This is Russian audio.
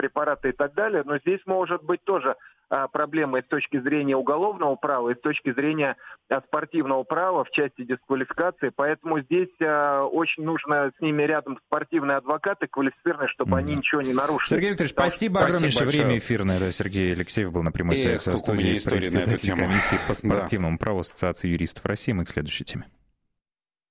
препараты и так далее. Но здесь может быть тоже проблемы с точки зрения уголовного права и с точки зрения спортивного права в части дисквалификации. Поэтому здесь очень нужно с ними рядом спортивные адвокаты квалифицированные, чтобы они ничего не нарушили. Сергей Викторович, спасибо огромнейшее. Время эфирное. Да, Сергей Алексеев был на прямой связи со студией, председатель комиссии по спортивному праву Ассоциации юристов России. Мы к следующей теме.